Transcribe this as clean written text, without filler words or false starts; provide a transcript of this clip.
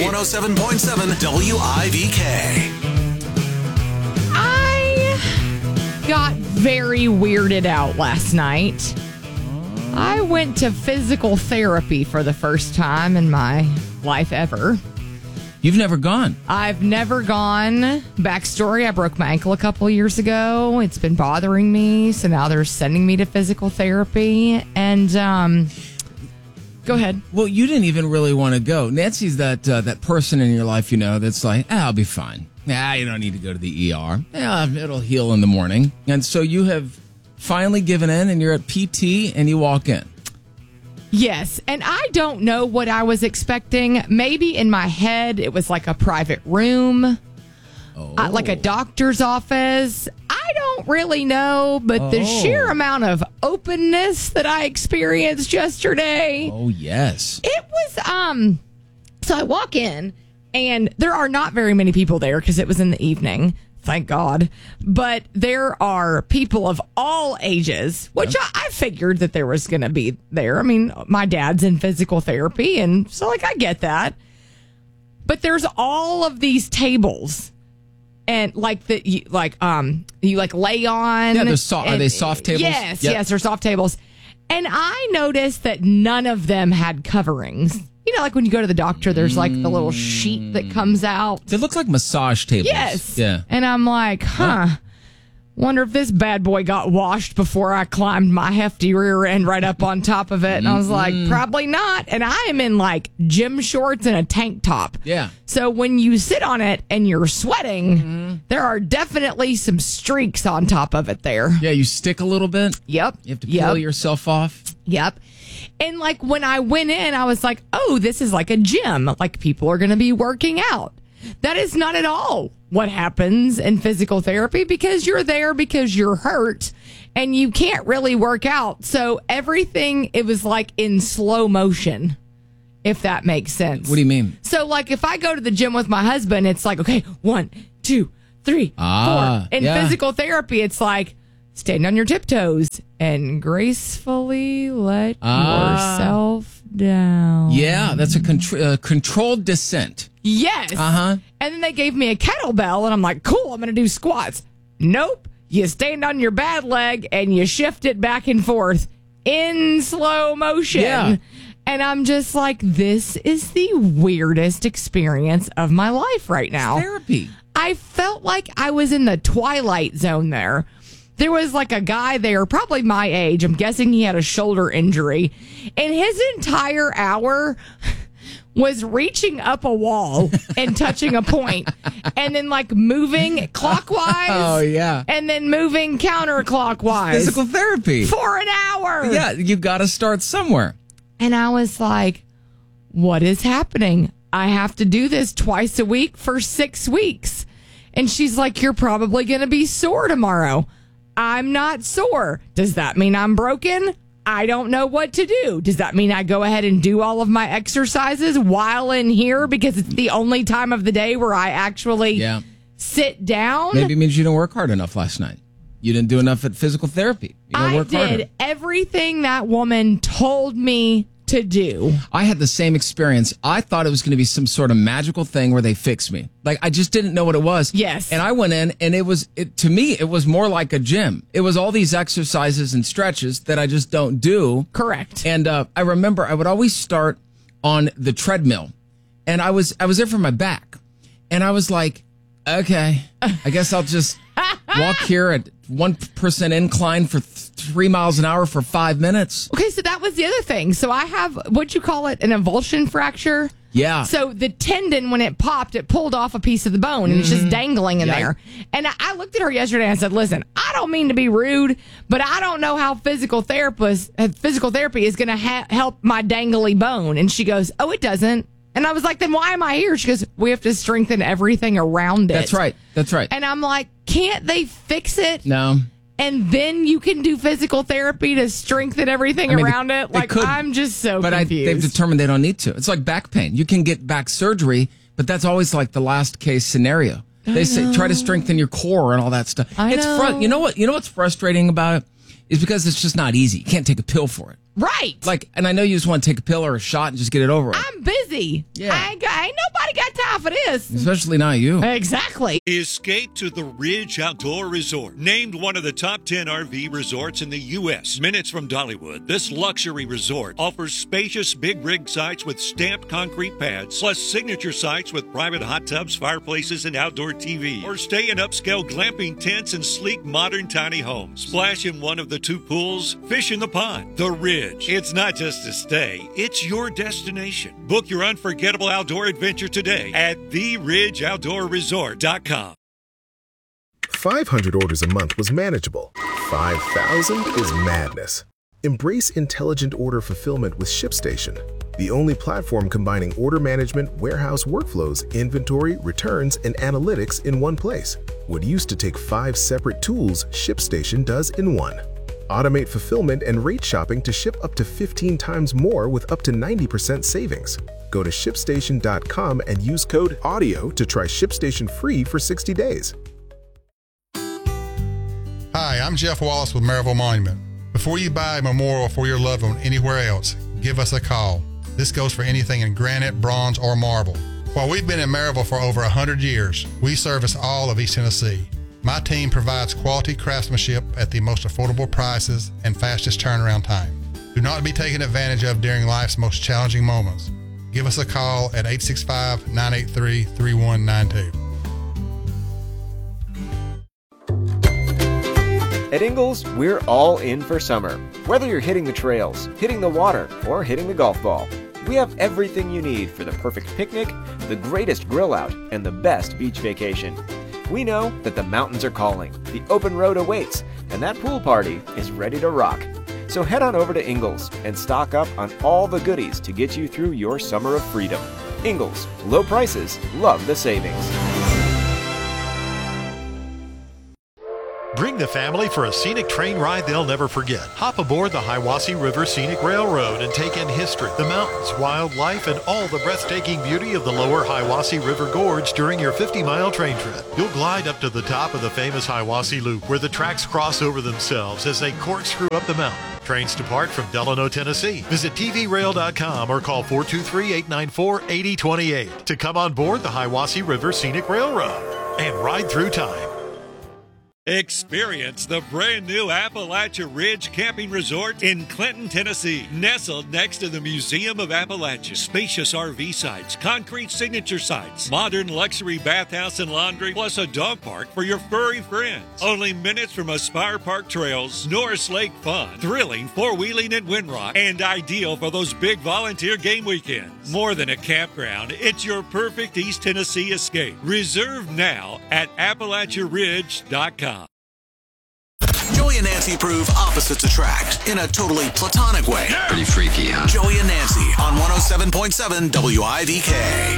107.7 WIVK. I got very weirded out last night. I went to physical therapy for the first time in my life ever. You've never gone? I've never gone. Backstory, I broke my ankle a couple years ago. It's been bothering me, so now they're sending me to physical therapy. And, go ahead. Well, you didn't even really want to go. Nancy's that person in your life, that's like, I'll be fine. You don't need to go to the ER. It'll heal in the morning. And so you have finally given in, and you're at PT, and you walk in. Yes, and I don't know what I was expecting. Maybe in my head it was like a private room, like a doctor's office. I don't really know, but the sheer amount of openness that I experienced yesterday. Oh, yes. It was, so I walk in, and there are not very many people there because it was in the evening. Thank God. But there are people of all ages, which I figured that there was going to be there. I mean, my dad's in physical therapy, and so, I get that. But there's all of these tables, and you lay on. Yeah, are they soft tables? Yes, yes, they're soft tables. And I noticed that none of them had coverings. Like when you go to the doctor, there's the little sheet that comes out. They look like massage tables. Yes. Yeah. And I'm like, wonder if this bad boy got washed before I climbed my hefty rear end right up on top of it. And I was like, probably not. And I am in gym shorts and a tank top. Yeah. So when you sit on it and you're sweating, there are definitely some streaks on top of it there. Yeah, you stick a little bit. Yep. You have to peel yourself off. Yep. And when I went in, I was like, oh, this is like a gym. People are going to be working out. That is not at all what happens in physical therapy, because you're there because you're hurt and you can't really work out. So everything, it was in slow motion, if that makes sense. What do you mean? So if I go to the gym with my husband, it's okay, 1, 2, 3, 4. In physical therapy, it's stand on your tiptoes and gracefully let yourself down. Yeah, that's a controlled descent. Yes. Uh-huh. And then they gave me a kettlebell, and I'm like, cool, I'm going to do squats. Nope. You stand on your bad leg, and you shift it back and forth in slow motion. Yeah. And I'm just like, this is the weirdest experience of my life right now. It's therapy. I felt like I was in the Twilight Zone there. There was a guy there, probably my age. I'm guessing he had a shoulder injury. And his entire hour was reaching up a wall and touching a point. And then moving clockwise. Oh, yeah. And then moving counterclockwise. Physical therapy. For an hour. Yeah, you got to start somewhere. And I was like, what is happening? I have to do this twice a week for 6 weeks. And she's like, you're probably going to be sore tomorrow. I'm not sore. Does that mean I'm broken? I don't know what to do. Does that mean I go ahead and do all of my exercises while in here because it's the only time of the day where I actually sit down? Maybe it means you didn't work hard enough last night. You didn't do enough at physical therapy. You I work did harder. everything that woman told me to do. I had the same experience. I thought it was going to be some sort of magical thing where they fix me. I just didn't know what it was. Yes. And I went in, and to me, it was more like a gym. It was all these exercises and stretches that I just don't do. Correct. And I remember I would always start on the treadmill, and I was there for my back, and I was like, okay, I guess I'll just walk here at 1% incline for 3 miles an hour for 5 minutes. Okay, so that was the other thing. So I have, what you call it, an avulsion fracture. Yeah. So the tendon, when it popped, it pulled off a piece of the bone, and it's just dangling in there. And I looked at her yesterday and I said, listen, I don't mean to be rude, but I don't know how physical therapy is going to help my dangly bone. And she goes, oh, it doesn't. And I was like, then why am I here? She goes, we have to strengthen everything around it. That's right. And I'm like, can't they fix it? No. And then you can do physical therapy to strengthen everything around it? I'm just so confused. They've determined they don't need to. It's like back pain. You can get back surgery, but that's always the last case scenario. They say try to strengthen your core and all that stuff. You know what's frustrating about it is because it's just not easy. You can't take a pill for it. Right. And I know you just want to take a pill or a shot and just get it over with. I'm busy. Yeah. Ain't nobody got time for this. Especially not you. Exactly. Escape to the Ridge Outdoor Resort. Named one of the top 10 RV resorts in the U.S. Minutes from Dollywood, this luxury resort offers spacious big rig sites with stamped concrete pads, plus signature sites with private hot tubs, fireplaces, and outdoor TV. Or stay in upscale glamping tents and sleek modern tiny homes. Splash in one of the 2 pools, fish in the pond. The Ridge. It's not just a stay, it's your destination. Book your unforgettable outdoor adventure today at theridgeoutdoorresort.com. 500 orders a month was manageable. 5,000 is madness. Embrace intelligent order fulfillment with ShipStation, the only platform combining order management, warehouse workflows, inventory, returns, and analytics in one place. What used to take 5 separate tools, ShipStation does in one. Automate fulfillment and rate shopping to ship up to 15 times more with up to 90% savings. Go to ShipStation.com and use code AUDIO to try ShipStation free for 60 days. Hi, I'm Jeff Wallace with Maryville Monument. Before you buy a memorial for your loved one anywhere else, give us a call. This goes for anything in granite, bronze, or marble. While we've been in Maryville for over 100 years, we service all of East Tennessee. My team provides quality craftsmanship at the most affordable prices and fastest turnaround time. Do not be taken advantage of during life's most challenging moments. Give us a call at 865-983-3192. At Ingles, we're all in for summer. Whether you're hitting the trails, hitting the water, or hitting the golf ball, we have everything you need for the perfect picnic, the greatest grill out, and the best beach vacation. We know that the mountains are calling, the open road awaits, and that pool party is ready to rock. So head on over to Ingles and stock up on all the goodies to get you through your summer of freedom. Ingles, low prices, love the savings. Bring the family for a scenic train ride they'll never forget. Hop aboard the Hiwassee River Scenic Railroad and take in history, the mountains, wildlife, and all the breathtaking beauty of the lower Hiwassee River Gorge during your 50-mile train trip. You'll glide up to the top of the famous Hiwassee Loop, where the tracks cross over themselves as they corkscrew up the mountain. Trains depart from Delano, Tennessee. Visit tvrail.com or call 423-894-8028 to come on board the Hiwassee River Scenic Railroad and ride through time. Experience the brand new Appalachia Ridge Camping Resort in Clinton, Tennessee. Nestled next to the Museum of Appalachia. Spacious RV sites, concrete signature sites, modern luxury bathhouse and laundry, plus a dog park for your furry friends. Only minutes from Aspire Park Trails, Norris Lake Fun, thrilling four-wheeling at Windrock, and ideal for those big volunteer game weekends. More than a campground, it's your perfect East Tennessee escape. Reserve now at AppalachiaRidge.com. Joey and Nancy prove opposites attract in a totally platonic way. Pretty freaky, huh? Joey and Nancy on 107.7 WIVK.